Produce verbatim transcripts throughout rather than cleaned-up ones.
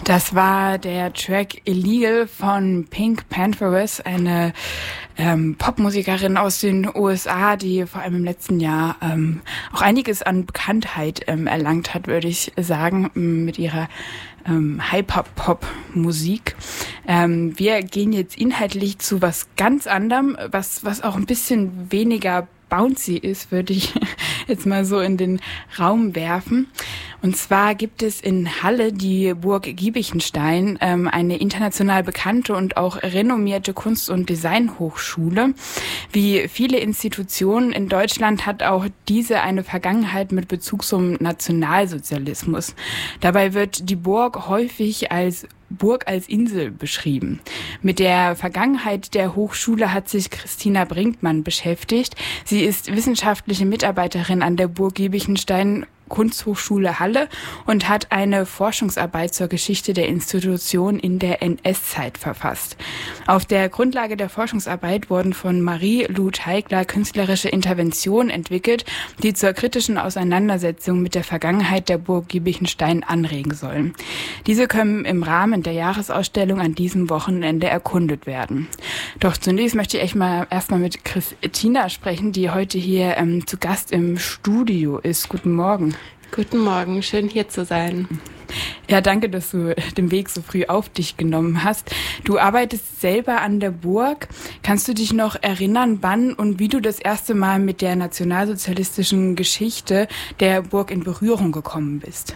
Das war der Track Illegal von Pink Pantheress, eine ähm, Popmusikerin aus den U S A, die vor allem im letzten Jahr ähm, auch einiges an Bekanntheit ähm, erlangt hat, würde ich sagen, mit ihrer ähm, Hyper-Pop-Musik. Ähm, wir gehen jetzt inhaltlich zu was ganz anderem, was, was auch ein bisschen weniger bouncy ist, würde ich jetzt mal so in den Raum werfen. Und zwar gibt es in Halle die Burg Giebichenstein, ähm, eine international bekannte und auch renommierte Kunst- und Designhochschule. Wie viele Institutionen in Deutschland hat auch diese eine Vergangenheit mit Bezug zum Nationalsozialismus. Dabei wird die Burg häufig als Burg als Insel beschrieben. Mit der Vergangenheit der Hochschule hat sich Christina Brinkmann beschäftigt. Sie ist wissenschaftliche Mitarbeiterin an der Burg Giebichenstein Kunsthochschule Halle und hat eine Forschungsarbeit zur Geschichte der Institution in der N S-Zeit verfasst. Auf der Grundlage der Forschungsarbeit wurden von Marie-Lou Teigler künstlerische Interventionen entwickelt, die zur kritischen Auseinandersetzung mit der Vergangenheit der Burg Giebichenstein anregen sollen. Diese können im Rahmen der Jahresausstellung an diesem Wochenende erkundet werden. Doch zunächst möchte ich echt mal erstmal mit Christina sprechen, die heute hier ähm, zu Gast im Studio ist. Guten Morgen. Guten Morgen, schön hier zu sein. Ja, danke, dass du den Weg so früh auf dich genommen hast. Du arbeitest selber an der Burg. Kannst du dich noch erinnern, wann und wie du das erste Mal mit der nationalsozialistischen Geschichte der Burg in Berührung gekommen bist?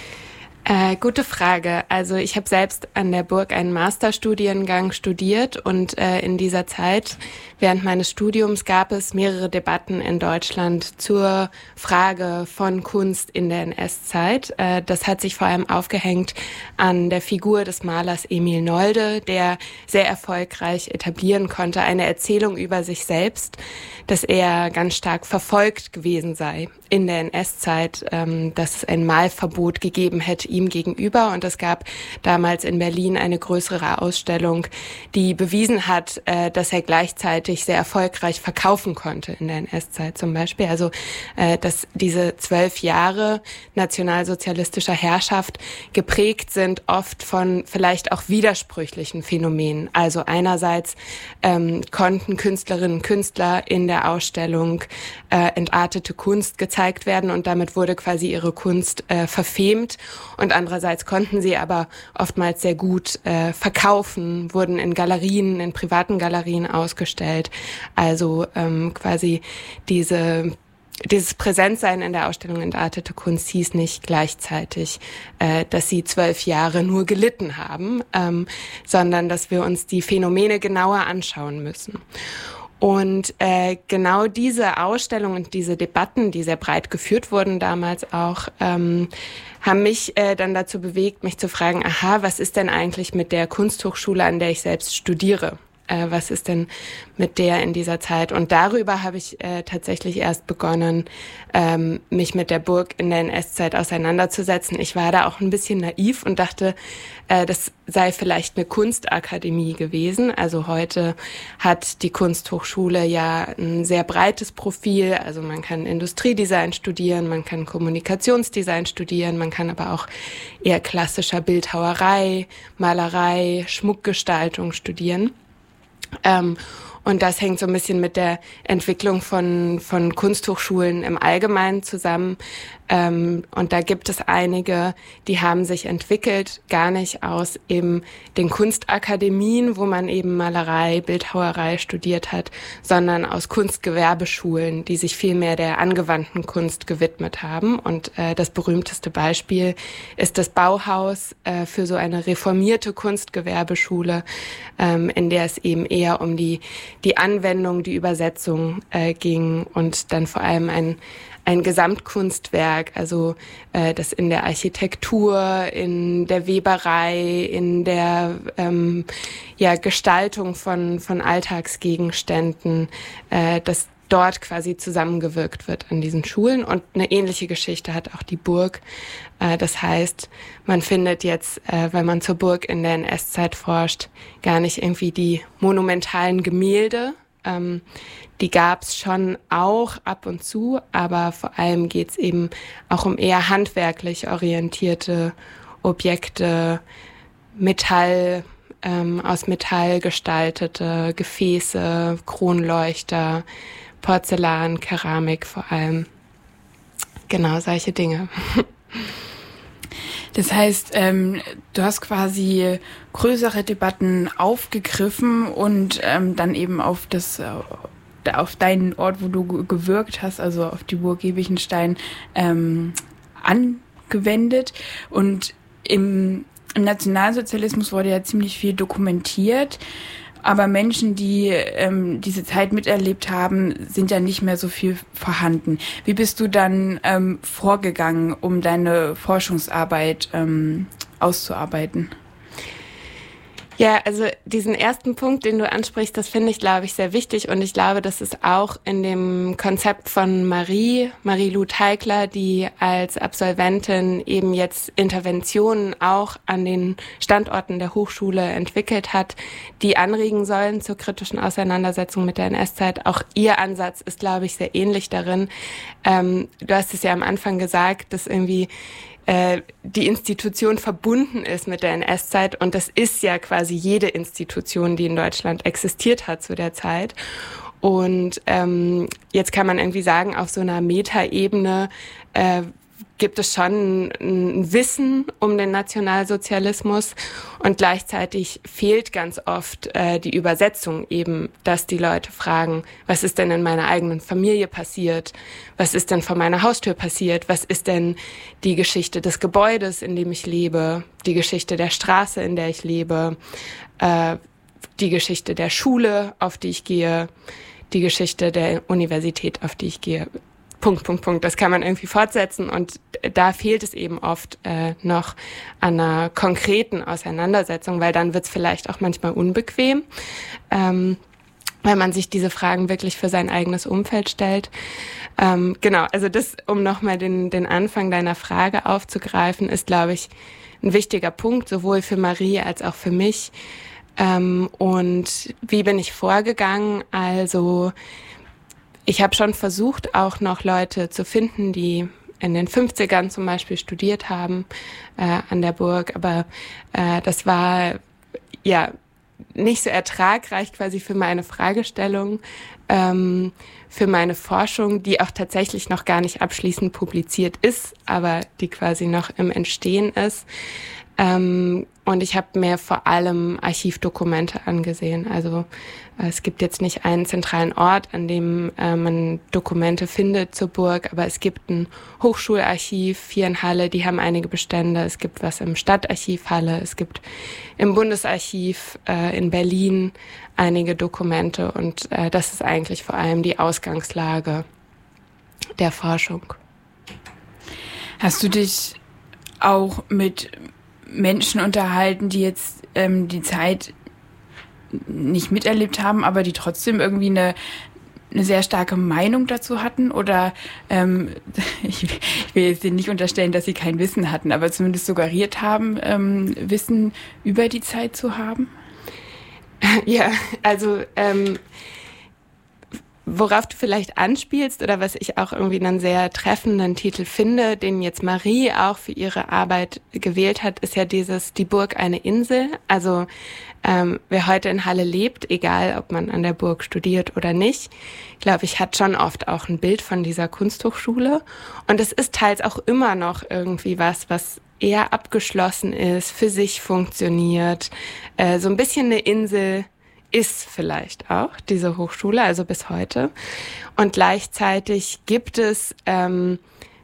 Äh, gute Frage. Also ich habe selbst an der Burg einen Masterstudiengang studiert und äh, in dieser Zeit, während meines Studiums, gab es mehrere Debatten in Deutschland zur Frage von Kunst in der N S-Zeit. Äh, das hat sich vor allem aufgehängt an der Figur des Malers Emil Nolde, der sehr erfolgreich etablieren konnte, eine Erzählung über sich selbst, dass er ganz stark verfolgt gewesen sei in der N S-Zeit, ähm, dass es ein Malverbot gegeben hätte ihm gegenüber. Und es gab damals in Berlin eine größere Ausstellung, die bewiesen hat, äh, dass er gleichzeitig sehr erfolgreich verkaufen konnte in der N S-Zeit zum Beispiel. Also, äh, dass diese zwölf Jahre nationalsozialistischer Herrschaft geprägt sind oft von vielleicht auch widersprüchlichen Phänomenen. Also einerseits ähm, konnten Künstlerinnen und Künstler in der Ausstellung äh, entartete Kunst gezeigt werden und damit wurde quasi ihre Kunst äh, verfemt. Und andererseits konnten sie aber oftmals sehr gut äh, verkaufen, wurden in Galerien, in privaten Galerien ausgestellt. Also ähm, quasi diese dieses Präsentsein in der Ausstellung Entartete Kunst hieß nicht gleichzeitig, äh, dass sie zwölf Jahre nur gelitten haben, ähm, sondern dass wir uns die Phänomene genauer anschauen müssen. Und äh, genau diese Ausstellung und diese Debatten, die sehr breit geführt wurden damals auch, ähm, haben mich äh, dann dazu bewegt, mich zu fragen, aha, was ist denn eigentlich mit der Kunsthochschule, an der ich selbst studiere? Äh, was ist denn mit der in dieser Zeit? Und darüber habe ich äh, tatsächlich erst begonnen, ähm, mich mit der Burg in der N S-Zeit auseinanderzusetzen. Ich war da auch ein bisschen naiv und dachte, äh, das sei vielleicht eine Kunstakademie gewesen. Also heute hat die Kunsthochschule ja ein sehr breites Profil. Also man kann Industriedesign studieren, man kann Kommunikationsdesign studieren, man kann aber auch eher klassischer Bildhauerei, Malerei, Schmuckgestaltung studieren. Ähm, und das hängt so ein bisschen mit der Entwicklung von von Kunsthochschulen im Allgemeinen zusammen. Ähm, und da gibt es einige, die haben sich entwickelt, gar nicht aus eben den Kunstakademien, wo man eben Malerei, Bildhauerei studiert hat, sondern aus Kunstgewerbeschulen, die sich viel mehr der angewandten Kunst gewidmet haben. Und äh, das berühmteste Beispiel ist das Bauhaus äh, für so eine reformierte Kunstgewerbeschule, ähm, in der es eben eher um die die Anwendung, die Übersetzung äh, ging und dann vor allem ein ein Gesamtkunstwerk, also äh, das in der Architektur, in der Weberei, in der ähm, ja, Gestaltung von von Alltagsgegenständen, äh, das dort quasi zusammengewirkt wird an diesen Schulen. Und eine ähnliche Geschichte hat auch die Burg. Äh, das heißt, man findet jetzt, äh, wenn man zur Burg in der N S-Zeit forscht, gar nicht irgendwie die monumentalen Gemälde. Ähm, die gab's schon auch ab und zu, aber vor allem geht's eben auch um eher handwerklich orientierte Objekte, Metall, ähm, aus Metall gestaltete Gefäße, Kronleuchter, Porzellan, Keramik vor allem. Genau, solche Dinge. Das heißt, ähm, du hast quasi größere Debatten aufgegriffen und ähm, dann eben auf das, äh, auf deinen Ort, wo du g- gewirkt hast, also auf die Burg Giebichenstein, ähm, angewendet. Und im, im Nationalsozialismus wurde ja ziemlich viel dokumentiert. Aber Menschen, die ähm, diese Zeit miterlebt haben, sind ja nicht mehr so viel vorhanden. Wie bist du dann ähm, vorgegangen, um deine Forschungsarbeit ähm, auszuarbeiten? Ja, also diesen ersten Punkt, den du ansprichst, das finde ich, glaube ich, sehr wichtig. Und ich glaube, das ist auch in dem Konzept von Marie, Marie-Lou Teigler, die als Absolventin eben jetzt Interventionen auch an den Standorten der Hochschule entwickelt hat, die anregen sollen zur kritischen Auseinandersetzung mit der N S-Zeit. Auch ihr Ansatz ist, glaube ich, sehr ähnlich darin. Ähm, du hast es ja am Anfang gesagt, dass irgendwie die Institution verbunden ist mit der N S-Zeit. Und das ist ja quasi jede Institution, die in Deutschland existiert hat zu der Zeit. Und ähm, jetzt kann man irgendwie sagen, auf so einer Metaebene äh, gibt es schon ein Wissen um den Nationalsozialismus und gleichzeitig fehlt ganz oft äh, die Übersetzung eben, dass die Leute fragen, was ist denn in meiner eigenen Familie passiert? Was ist denn vor meiner Haustür passiert? Was ist denn die Geschichte des Gebäudes, in dem ich lebe? Die Geschichte der Straße, in der ich lebe? Äh, die Geschichte der Schule, auf die ich gehe? Die Geschichte der Universität, auf die ich gehe? Punkt, Punkt, Punkt. Das kann man irgendwie fortsetzen und da fehlt es eben oft äh, noch an einer konkreten Auseinandersetzung, weil dann wird es vielleicht auch manchmal unbequem, ähm, weil man sich diese Fragen wirklich für sein eigenes Umfeld stellt. Ähm, genau, also das, um nochmal den, den Anfang deiner Frage aufzugreifen, ist, glaube ich, ein wichtiger Punkt, sowohl für Marie als auch für mich. Ähm, und wie bin ich vorgegangen? Also ich habe schon versucht, auch noch Leute zu finden, die in den fünfzigern zum Beispiel studiert haben äh, an der Burg. Aber äh, das war ja nicht so ertragreich quasi für meine Fragestellung, ähm, für meine Forschung, die auch tatsächlich noch gar nicht abschließend publiziert ist, aber die quasi noch im Entstehen ist. Ähm, und ich habe mir vor allem Archivdokumente angesehen. Also äh, es gibt jetzt nicht einen zentralen Ort, an dem äh, man Dokumente findet zur Burg, aber es gibt ein Hochschularchiv hier in Halle, die haben einige Bestände. Es gibt was im Stadtarchiv Halle, es gibt im Bundesarchiv äh, in Berlin einige Dokumente und äh, das ist eigentlich vor allem die Ausgangslage der Forschung. Hast du dich auch mit Menschen unterhalten, die jetzt ähm, die Zeit nicht miterlebt haben, aber die trotzdem irgendwie eine, eine sehr starke Meinung dazu hatten? Oder ähm, ich, ich will jetzt denen nicht unterstellen, dass sie kein Wissen hatten, aber zumindest suggeriert haben, ähm, Wissen über die Zeit zu haben? Ja, also ähm, worauf du vielleicht anspielst oder was ich auch irgendwie einen sehr treffenden Titel finde, den jetzt Marie auch für ihre Arbeit gewählt hat, ist ja dieses Die Burg eine Insel. Also ähm, wer heute in Halle lebt, egal ob man an der Burg studiert oder nicht, glaube ich, hat schon oft auch ein Bild von dieser Kunsthochschule. Und es ist teils auch immer noch irgendwie was, was eher abgeschlossen ist, für sich funktioniert, äh, so ein bisschen eine Insel ist vielleicht auch diese Hochschule, also bis heute. Und gleichzeitig gibt es ähm,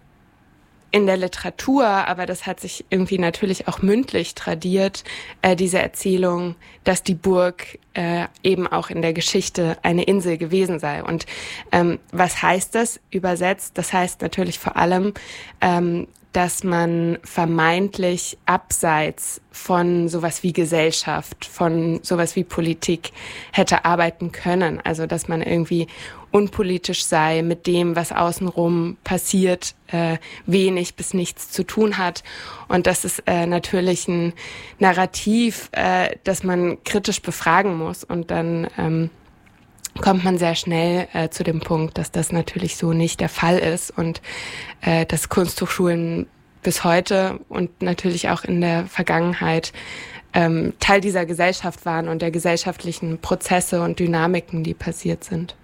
in der Literatur, aber das hat sich irgendwie natürlich auch mündlich tradiert, äh, diese Erzählung, dass die Burg äh, eben auch in der Geschichte eine Insel gewesen sei. Und ähm, was heißt das übersetzt? Das heißt natürlich vor allem, ähm, dass man vermeintlich abseits von sowas wie Gesellschaft, von sowas wie Politik hätte arbeiten können. Also dass man irgendwie unpolitisch sei, mit dem, was außenrum passiert, äh, wenig bis nichts zu tun hat. Und das ist äh, natürlich ein Narrativ, äh, das man kritisch befragen muss. Und dann ähm, kommt man sehr schnell äh, zu dem Punkt, dass das natürlich so nicht der Fall ist und äh, dass Kunsthochschulen bis heute und natürlich auch in der Vergangenheit ähm, Teil dieser Gesellschaft waren und der gesellschaftlichen Prozesse und Dynamiken, die passiert sind.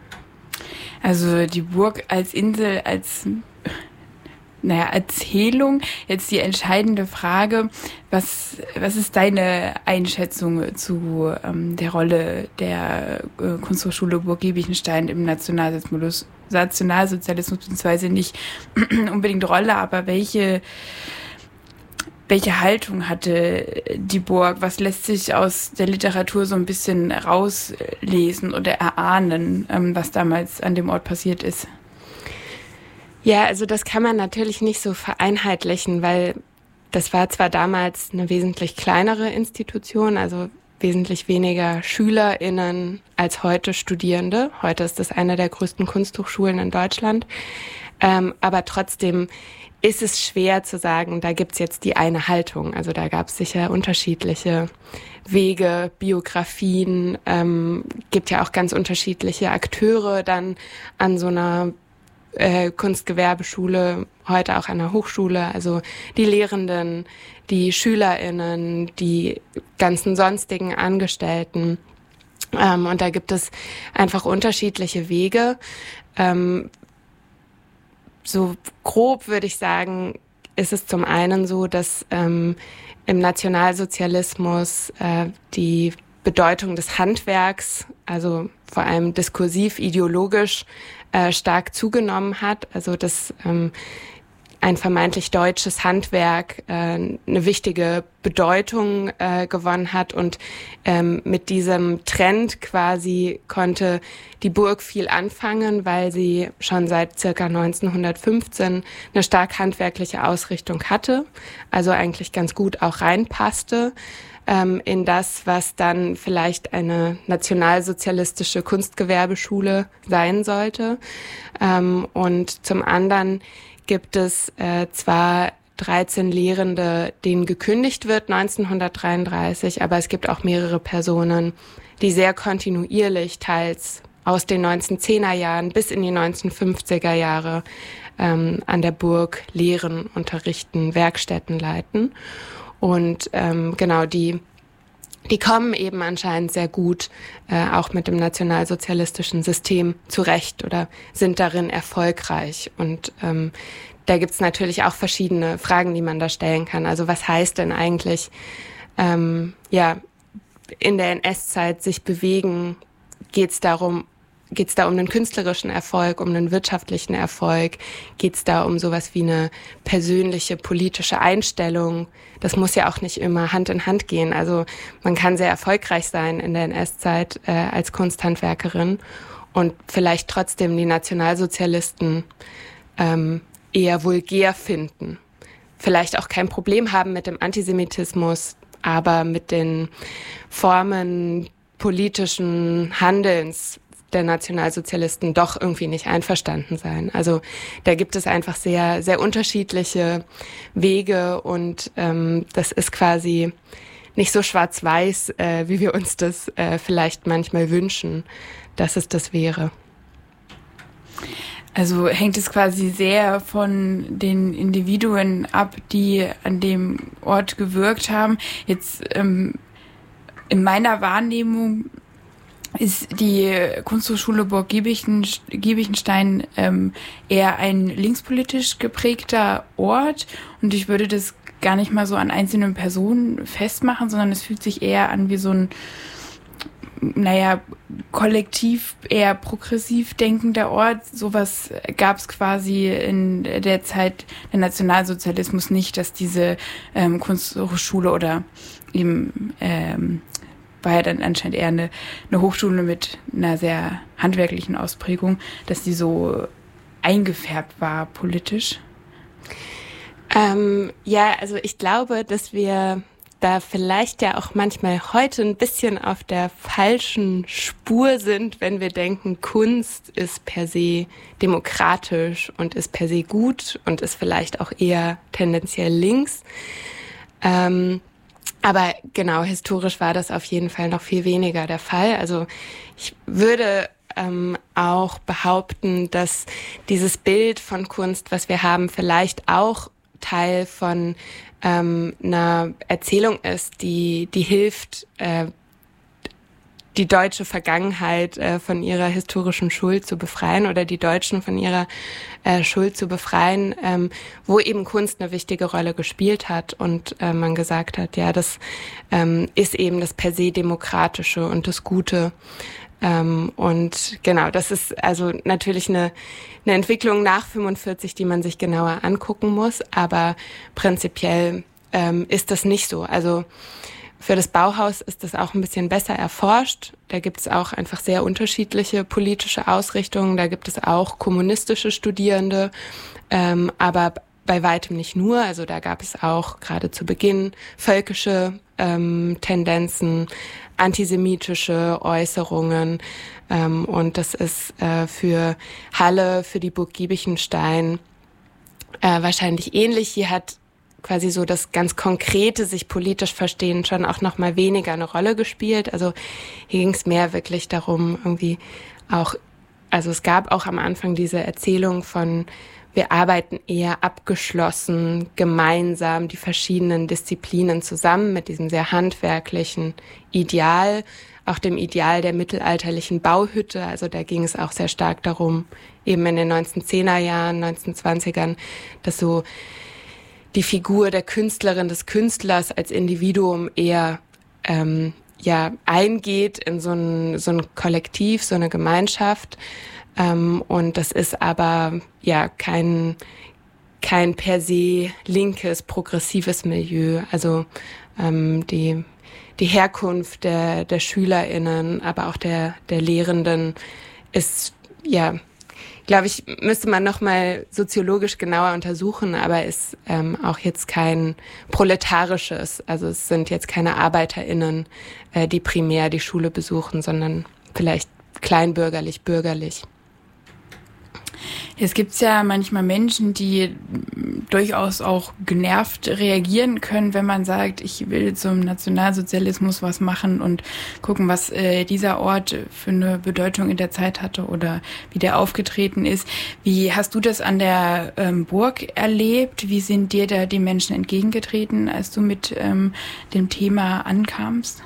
Also die Burg als Insel, als naja, Erzählung. Jetzt die entscheidende Frage, was, was ist deine Einschätzung zu ähm, der Rolle der äh, Kunsthochschule Burg Giebichenstein im Nationalsozialismus, Nationalsozialismus, beziehungsweise nicht unbedingt Rolle, aber welche Welche Haltung hatte die Burg? Was lässt sich aus der Literatur so ein bisschen rauslesen oder erahnen, was damals an dem Ort passiert ist? Ja, also das kann man natürlich nicht so vereinheitlichen, weil das war zwar damals eine wesentlich kleinere Institution, also wesentlich weniger SchülerInnen als heute Studierende. Heute ist das eine der größten Kunsthochschulen in Deutschland. Ähm, aber trotzdem ist es schwer zu sagen, da gibt's jetzt die eine Haltung. Also da gab's sicher unterschiedliche Wege, Biografien, ähm, gibt ja auch ganz unterschiedliche Akteure dann an so einer äh, Kunstgewerbeschule, heute auch an der Hochschule, also die Lehrenden, die SchülerInnen, die ganzen sonstigen Angestellten. Ähm, und da gibt es einfach unterschiedliche Wege. Ähm, So grob würde ich sagen, ist es zum einen so, dass ähm, im Nationalsozialismus äh, die Bedeutung des Handwerks, also vor allem diskursiv, ideologisch, äh, stark zugenommen hat. Also dass ähm, ein vermeintlich deutsches Handwerk äh, eine wichtige Bedeutung äh, gewonnen hat und ähm, mit diesem Trend quasi konnte die Burg viel anfangen, weil sie schon seit circa neunzehnhundertfünfzehn eine stark handwerkliche Ausrichtung hatte, also eigentlich ganz gut auch reinpasste ähm, in das, was dann vielleicht eine nationalsozialistische Kunstgewerbeschule sein sollte. Ähm, und zum anderen gibt es äh, zwar dreizehn Lehrende, denen gekündigt wird neunzehnhundertdreiunddreißig, aber es gibt auch mehrere Personen, die sehr kontinuierlich, teils aus den neunzehnhundertzehner Jahren bis in die neunzehnhundertfünfziger Jahre ähm, an der Burg lehren, unterrichten, Werkstätten leiten. Und ähm, genau die Die kommen eben anscheinend sehr gut äh, auch mit dem nationalsozialistischen System zurecht oder sind darin erfolgreich. Und ähm, da gibt's natürlich auch verschiedene Fragen, die man da stellen kann. Also was heißt denn eigentlich, ähm, ja, in der N S-Zeit sich bewegen? Geht's darum, geht's da um einen künstlerischen Erfolg, um einen wirtschaftlichen Erfolg? Geht's da um sowas wie eine persönliche politische Einstellung? Das muss ja auch nicht immer Hand in Hand gehen. Also man kann sehr erfolgreich sein in der N S-Zeit äh, als Kunsthandwerkerin und vielleicht trotzdem die Nationalsozialisten ähm, eher vulgär finden. Vielleicht auch kein Problem haben mit dem Antisemitismus, aber mit den Formen politischen Handelns der Nationalsozialisten doch irgendwie nicht einverstanden sein. Also da gibt es einfach sehr, sehr unterschiedliche Wege und ähm, das ist quasi nicht so schwarz-weiß, äh, wie wir uns das äh, vielleicht manchmal wünschen, dass es das wäre. Also hängt es quasi sehr von den Individuen ab, die an dem Ort gewirkt haben. Jetzt ähm, in meiner Wahrnehmung ist die Kunsthochschule Burg Giebichenstein ähm, eher ein linkspolitisch geprägter Ort und ich würde das gar nicht mal so an einzelnen Personen festmachen, sondern es fühlt sich eher an wie so ein, naja, kollektiv eher progressiv denkender Ort. Sowas gab es quasi in der Zeit der Nationalsozialismus nicht, dass diese ähm, Kunsthochschule oder eben ähm, war ja dann anscheinend eher eine, eine Hochschule mit einer sehr handwerklichen Ausprägung, dass die so eingefärbt war politisch? Ähm, ja, also ich glaube, dass wir da vielleicht ja auch manchmal heute ein bisschen auf der falschen Spur sind, wenn wir denken, Kunst ist per se demokratisch und ist per se gut und ist vielleicht auch eher tendenziell links. Ähm, Aber genau, historisch war das auf jeden Fall noch viel weniger der Fall. Also ich würde ähm, auch behaupten, dass dieses Bild von Kunst, was wir haben, vielleicht auch Teil von ähm, eine Erzählung ist, die, die hilft, äh, die deutsche Vergangenheit äh, von ihrer historischen Schuld zu befreien oder die Deutschen von ihrer äh, Schuld zu befreien, ähm, wo eben Kunst eine wichtige Rolle gespielt hat und äh, man gesagt hat, ja, das ähm, ist eben das per se Demokratische und das Gute. Ähm, und genau, das ist also natürlich eine, eine Entwicklung nach fünfundvierzig, die man sich genauer angucken muss, aber prinzipiell ähm, ist das nicht so. Also für das Bauhaus ist das auch ein bisschen besser erforscht. Da gibt es auch einfach sehr unterschiedliche politische Ausrichtungen. Da gibt es auch kommunistische Studierende, ähm, aber bei weitem nicht nur. Also da gab es auch gerade zu Beginn völkische ähm, Tendenzen, antisemitische Äußerungen. Ähm, und das ist äh, für Halle, für die Burg Giebichenstein äh, wahrscheinlich ähnlich. Hier hat quasi so das ganz konkrete sich politisch verstehen schon auch noch mal weniger eine Rolle gespielt. Also hier ging es mehr wirklich darum, irgendwie auch, also es gab auch am Anfang diese Erzählung von, wir arbeiten eher abgeschlossen, gemeinsam, die verschiedenen Disziplinen zusammen mit diesem sehr handwerklichen Ideal, auch dem Ideal der mittelalterlichen Bauhütte. Also da ging es auch sehr stark darum, eben in den neunzehnhundertzehner Jahren, neunzehnhundertzwanzigern, dass so die Figur der Künstlerin, des Künstlers als Individuum eher ähm, ja eingeht in so ein, so ein Kollektiv, so eine Gemeinschaft. Ähm, und das ist aber ja kein, kein per se linkes, progressives Milieu. Also ähm, die, die Herkunft der, der SchülerInnen, aber auch der, der Lehrenden ist ja, glaube ich, müsste man noch mal soziologisch genauer untersuchen, aber ist ähm, auch jetzt kein proletarisches, also es sind jetzt keine ArbeiterInnen, äh, die primär die Schule besuchen, sondern vielleicht kleinbürgerlich, bürgerlich. Es gibt ja manchmal Menschen, die durchaus auch genervt reagieren können, wenn man sagt, ich will zum Nationalsozialismus was machen und gucken, was äh, dieser Ort für eine Bedeutung in der Zeit hatte oder wie der aufgetreten ist. Wie hast du das an der ähm, Burg erlebt? Wie sind dir da die Menschen entgegengetreten, als du mit ähm, dem Thema ankamst?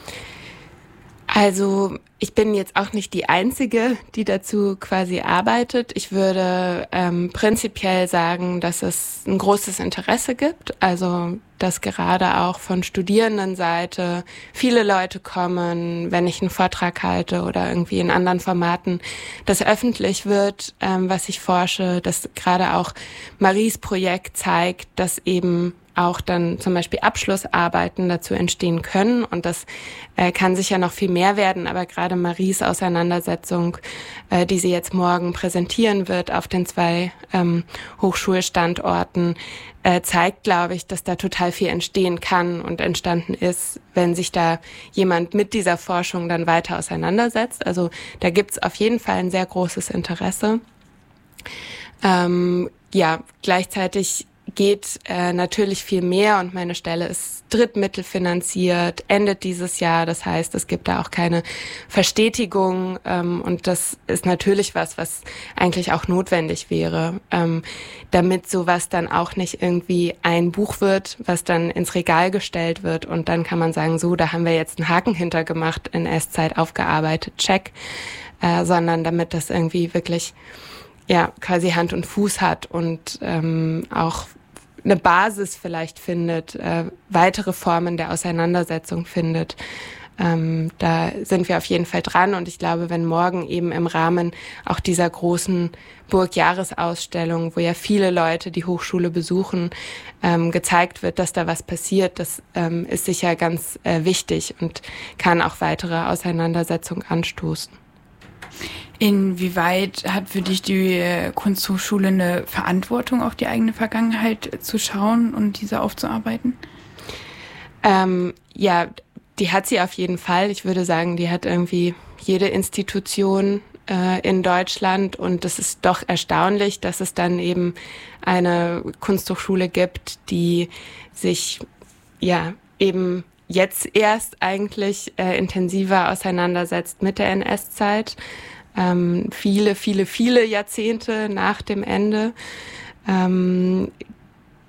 Also ich bin jetzt auch nicht die Einzige, die dazu quasi arbeitet. Ich würde ähm, prinzipiell sagen, dass es ein großes Interesse gibt. Also dass gerade auch von Studierendenseite viele Leute kommen, wenn ich einen Vortrag halte oder irgendwie in anderen Formaten, dass öffentlich wird, ähm, was ich forsche, dass gerade auch Maries Projekt zeigt, dass eben auch dann zum Beispiel Abschlussarbeiten dazu entstehen können. Und das äh, kann sicher noch viel mehr werden, aber gerade Maries Auseinandersetzung, äh, die sie jetzt morgen präsentieren wird auf den zwei ähm, Hochschulstandorten, äh, zeigt, glaube ich, dass da total viel entstehen kann und entstanden ist, wenn sich da jemand mit dieser Forschung dann weiter auseinandersetzt. Also da gibt's auf jeden Fall ein sehr großes Interesse. Ähm, ja, gleichzeitig geht äh, natürlich viel mehr und meine Stelle ist drittmittelfinanziert, endet dieses Jahr. Das heißt, es gibt da auch keine Verstetigung ähm, und das ist natürlich was, was eigentlich auch notwendig wäre, ähm, damit sowas dann auch nicht irgendwie ein Buch wird, was dann ins Regal gestellt wird und dann kann man sagen, so, da haben wir jetzt einen Haken hintergemacht, in S-Zeit aufgearbeitet, check, äh, sondern damit das irgendwie wirklich ja quasi Hand und Fuß hat und ähm, auch eine Basis vielleicht findet, äh, weitere Formen der Auseinandersetzung findet. Ähm, da sind wir auf jeden Fall dran und ich glaube, wenn morgen eben im Rahmen auch dieser großen Burgjahresausstellung, wo ja viele Leute die Hochschule besuchen, ähm, gezeigt wird, dass da was passiert, das ähm, ist sicher ganz äh, wichtig und kann auch weitere Auseinandersetzung anstoßen. Inwieweit hat für dich die Kunsthochschule eine Verantwortung, auf die eigene Vergangenheit zu schauen und diese aufzuarbeiten? Ähm, ja, die hat sie auf jeden Fall. Ich würde sagen, die hat irgendwie jede Institution äh, in Deutschland und es ist doch erstaunlich, dass es dann eben eine Kunsthochschule gibt, die sich ja eben jetzt erst eigentlich äh, intensiver auseinandersetzt mit der N S-Zeit. Ähm, viele, viele, viele Jahrzehnte nach dem Ende. Ähm,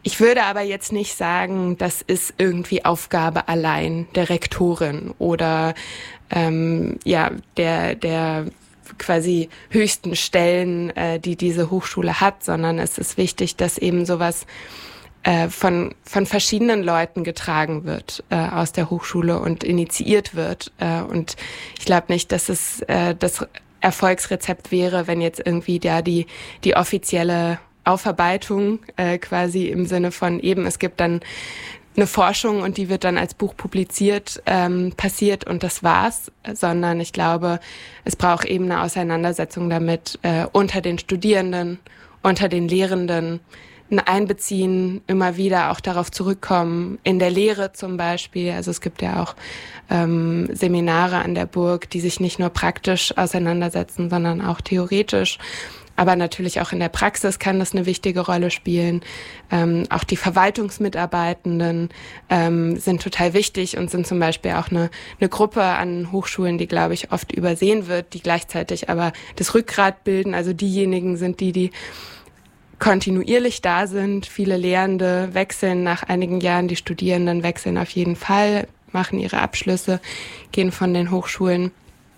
Ich würde aber jetzt nicht sagen, das ist irgendwie Aufgabe allein der Rektorin oder ähm, ja der der quasi höchsten Stellen, äh, die diese Hochschule hat, sondern es ist wichtig, dass eben sowas äh, von von verschiedenen Leuten getragen wird äh, aus der Hochschule und initiiert wird. Äh, und ich glaube nicht, dass es äh, das Erfolgsrezept wäre, wenn jetzt irgendwie da die die offizielle Aufarbeitung äh, quasi im Sinne von eben, es gibt dann eine Forschung und die wird dann als Buch publiziert, ähm, passiert und das war's, sondern ich glaube, es braucht eben eine Auseinandersetzung damit äh, unter den Studierenden, unter den Lehrenden, ein Einbeziehen, immer wieder auch darauf zurückkommen, in der Lehre zum Beispiel. Also es gibt ja auch ähm, Seminare an der Burg, die sich nicht nur praktisch auseinandersetzen, sondern auch theoretisch. Aber natürlich auch in der Praxis kann das eine wichtige Rolle spielen. Ähm, auch die Verwaltungsmitarbeitenden ähm, sind total wichtig und sind zum Beispiel auch eine, eine Gruppe an Hochschulen, die, glaube ich, oft übersehen wird, die gleichzeitig aber das Rückgrat bilden. Also diejenigen sind die, die kontinuierlich da sind. Viele Lehrende wechseln nach einigen Jahren, die Studierenden wechseln auf jeden Fall, machen ihre Abschlüsse, gehen von den Hochschulen.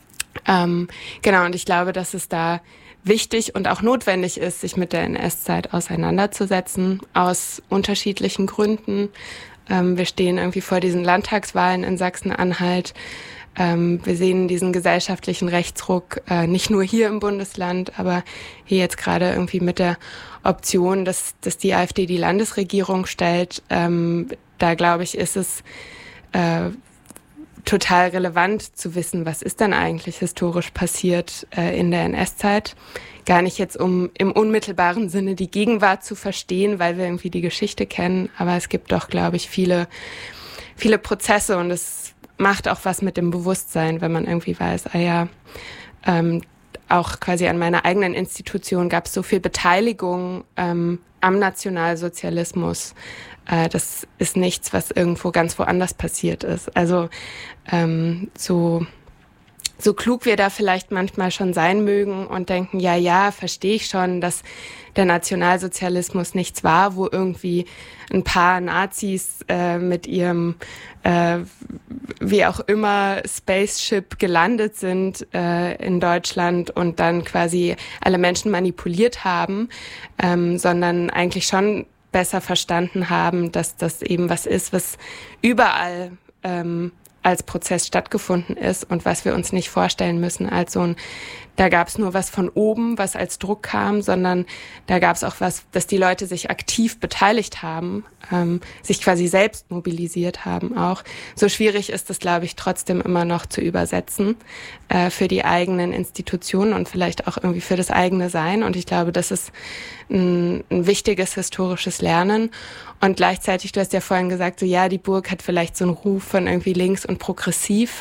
Ähm, genau, und ich glaube, dass es da wichtig und auch notwendig ist, sich mit der N S-Zeit auseinanderzusetzen, aus unterschiedlichen Gründen. Ähm, wir stehen irgendwie vor diesen Landtagswahlen in Sachsen-Anhalt. Ähm, wir sehen diesen gesellschaftlichen Rechtsruck äh, nicht nur hier im Bundesland, aber hier jetzt gerade irgendwie mit der Option, dass, dass die AfD die Landesregierung stellt. Ähm, da, glaube ich, ist es äh, total relevant zu wissen, was ist denn eigentlich historisch passiert äh, in der N S-Zeit. Gar nicht jetzt, um im unmittelbaren Sinne die Gegenwart zu verstehen, weil wir irgendwie die Geschichte kennen, aber es gibt doch, glaube ich, viele, viele Prozesse und es macht auch was mit dem Bewusstsein, wenn man irgendwie weiß, ah ja, ähm, auch quasi an meiner eigenen Institution gab es so viel Beteiligung ähm, am Nationalsozialismus. Äh, das ist nichts, was irgendwo ganz woanders passiert ist. Also ähm, so so klug wir da vielleicht manchmal schon sein mögen und denken, ja, ja, verstehe ich schon, dass der Nationalsozialismus nichts war, wo irgendwie ein paar Nazis äh, mit ihrem, äh, wie auch immer, Spaceship gelandet sind äh, in Deutschland und dann quasi alle Menschen manipuliert haben, ähm, sondern eigentlich schon besser verstanden haben, dass das eben was ist, was überall ähm, als Prozess stattgefunden ist und was wir uns nicht vorstellen müssen als so ein, da gab es nur was von oben, was als Druck kam, sondern da gab es auch was, dass die Leute sich aktiv beteiligt haben, ähm, sich quasi selbst mobilisiert haben auch. So schwierig ist es, glaube ich, trotzdem immer noch zu übersetzen äh, für die eigenen Institutionen und vielleicht auch irgendwie für das eigene Sein. Und ich glaube, das ist ein, ein wichtiges historisches Lernen. Und gleichzeitig, du hast ja vorhin gesagt, so ja, die Burg hat vielleicht so einen Ruf von irgendwie links und progressiv.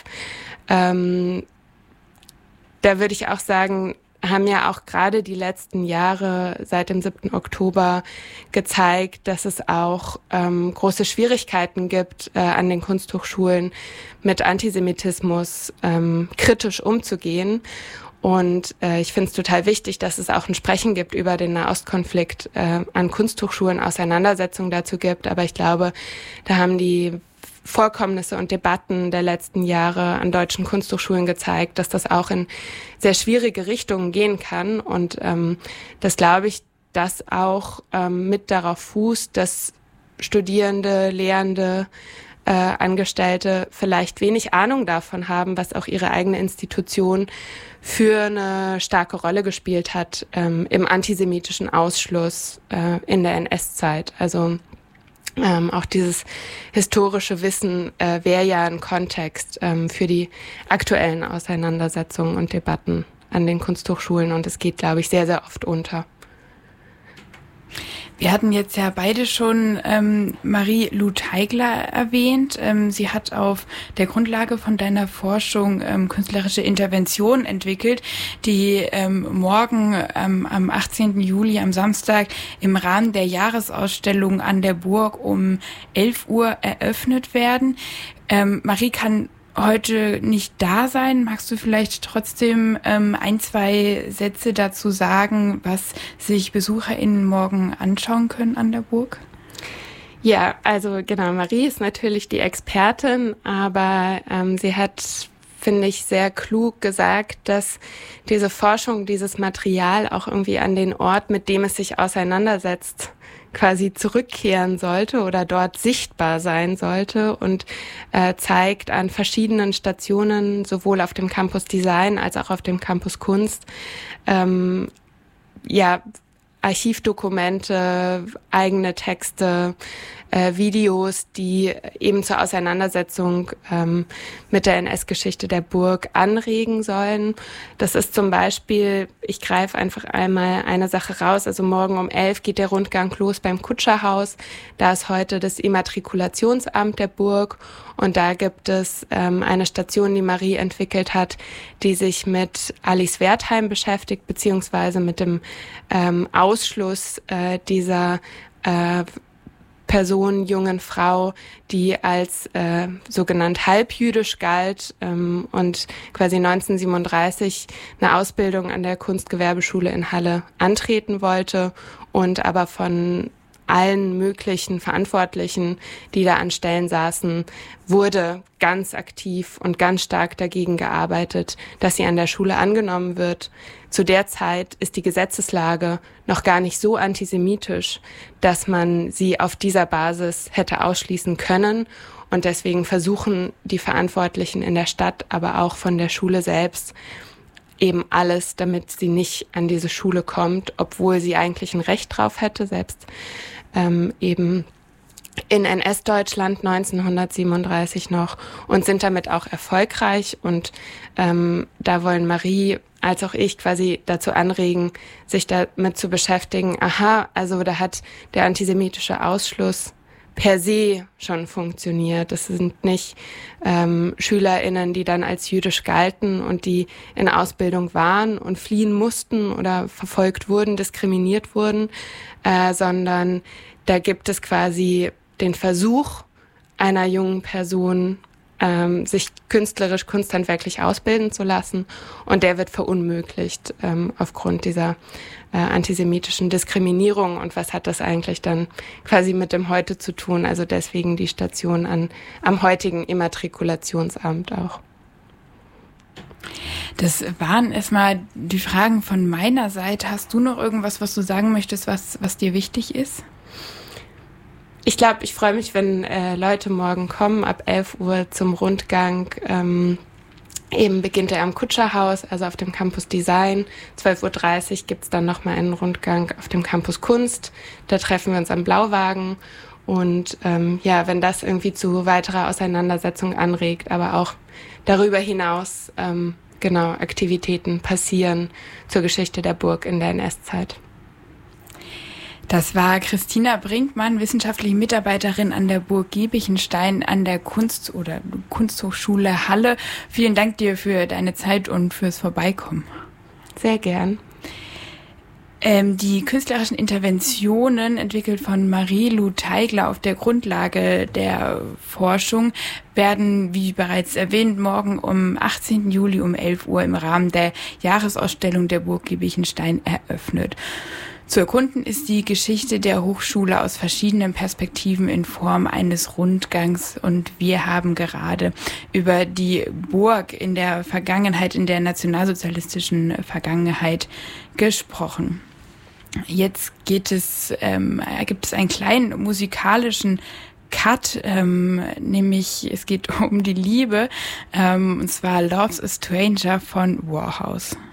Ähm, da würde ich auch sagen, haben ja auch gerade die letzten Jahre seit dem siebten Oktober gezeigt, dass es auch ähm, große Schwierigkeiten gibt, äh, an den Kunsthochschulen mit Antisemitismus ähm, kritisch umzugehen. Und äh, ich finde es total wichtig, dass es auch ein Sprechen gibt über den Nahostkonflikt, äh, an Kunsthochschulen Auseinandersetzungen dazu gibt. Aber ich glaube, da haben die Vorkommnisse und Debatten der letzten Jahre an deutschen Kunsthochschulen gezeigt, dass das auch in sehr schwierige Richtungen gehen kann. Und ähm, das glaube ich, dass auch ähm, mit darauf fußt, dass Studierende, Lehrende, äh, Angestellte vielleicht wenig Ahnung davon haben, was auch ihre eigene Institution für eine starke Rolle gespielt hat ähm, im antisemitischen Ausschluss äh, in der N S-Zeit. Also Ähm, auch dieses historische Wissen äh, wäre ja ein Kontext ähm, für die aktuellen Auseinandersetzungen und Debatten an den Kunsthochschulen und es geht, glaube ich, sehr, sehr oft unter. Wir hatten jetzt ja beide schon ähm, Marie-Lou Teigler erwähnt. Ähm, sie hat auf der Grundlage von deiner Forschung ähm, künstlerische Intervention entwickelt, die ähm, morgen ähm, am achtzehnten Juli, am Samstag, im Rahmen der Jahresausstellung an der Burg um elf Uhr eröffnet werden. Ähm, Marie kann heute nicht da sein. Magst du vielleicht trotzdem ähm, ein, zwei Sätze dazu sagen, was sich BesucherInnen morgen anschauen können an der Burg? Ja, also genau, Marie ist natürlich die Expertin, aber ähm, sie hat, finde ich, sehr klug gesagt, dass diese Forschung, dieses Material auch irgendwie an den Ort, mit dem es sich auseinandersetzt, quasi zurückkehren sollte oder dort sichtbar sein sollte und äh, zeigt an verschiedenen Stationen, sowohl auf dem Campus Design als auch auf dem Campus Kunst, ähm, ja, Archivdokumente, eigene Texte, äh, Videos, die eben zur Auseinandersetzung ähm, mit der N S-Geschichte der Burg anregen sollen. Das ist zum Beispiel, ich greife einfach einmal eine Sache raus, also morgen um elf geht der Rundgang los beim Kutscherhaus. Da ist heute das Immatrikulationsamt der Burg und da gibt es ähm, eine Station, die Marie entwickelt hat, die sich mit Alice Wertheim beschäftigt, beziehungsweise mit dem ähm, Ausschluss äh, dieser äh, Person, jungen Frau, die als äh, sogenannt halbjüdisch galt ähm, und quasi neunzehnhundertsiebenunddreißig eine Ausbildung an der Kunstgewerbeschule in Halle antreten wollte und aber von allen möglichen Verantwortlichen, die da an Stellen saßen, wurde ganz aktiv und ganz stark dagegen gearbeitet, dass sie an der Schule angenommen wird. Zu der Zeit ist die Gesetzeslage noch gar nicht so antisemitisch, dass man sie auf dieser Basis hätte ausschließen können. Und deswegen versuchen die Verantwortlichen in der Stadt, aber auch von der Schule selbst, eben alles, damit sie nicht an diese Schule kommt, obwohl sie eigentlich ein Recht drauf hätte, selbst ähm, eben in N S-Deutschland neunzehnhundertsiebenunddreißig noch, und sind damit auch erfolgreich. Und ähm, da wollen Marie als auch ich quasi dazu anregen, sich damit zu beschäftigen, aha, also da hat der antisemitische Ausschluss per se schon funktioniert. Das sind nicht ähm, SchülerInnen, die dann als jüdisch galten und die in Ausbildung waren und fliehen mussten oder verfolgt wurden, diskriminiert wurden, äh, sondern da gibt es quasi den Versuch einer jungen Person, ähm, sich künstlerisch, kunsthandwerklich ausbilden zu lassen, und der wird verunmöglicht ähm, aufgrund dieser äh, antisemitischen Diskriminierung. Und was hat das eigentlich dann quasi mit dem Heute zu tun? Also deswegen die Station an am heutigen Immatrikulationsamt auch. Das waren erstmal die Fragen von meiner Seite. Hast du noch irgendwas, was du sagen möchtest, was, was dir wichtig ist? Ich glaube, ich freue mich, wenn äh, Leute morgen kommen, ab elf Uhr zum Rundgang. Ähm, eben beginnt er am Kutscherhaus, also auf dem Campus Design. zwölf Uhr dreißig gibt's dann nochmal einen Rundgang auf dem Campus Kunst. Da treffen wir uns am Blauwagen. Und ähm, ja, wenn das irgendwie zu weiterer Auseinandersetzung anregt, aber auch darüber hinaus ähm, genau Aktivitäten passieren zur Geschichte der Burg in der N S-Zeit. Das war Christina Brinkmann, wissenschaftliche Mitarbeiterin an der Burg Giebichenstein an der Kunst- oder Kunsthochschule Halle. Vielen Dank dir für deine Zeit und fürs Vorbeikommen. Sehr gern. Ähm, die künstlerischen Interventionen, entwickelt von Marie-Lou Teigler auf der Grundlage der Forschung, werden, wie bereits erwähnt, morgen um achtzehnten Juli um elf Uhr im Rahmen der Jahresausstellung der Burg Giebichenstein eröffnet. Zu erkunden ist die Geschichte der Hochschule aus verschiedenen Perspektiven in Form eines Rundgangs, und wir haben gerade über die Burg in der Vergangenheit, in der nationalsozialistischen Vergangenheit gesprochen. Jetzt geht es, ähm, gibt es einen kleinen musikalischen Cut, ähm, nämlich es geht um die Liebe, ähm, und zwar Love's a Stranger von Warhouse.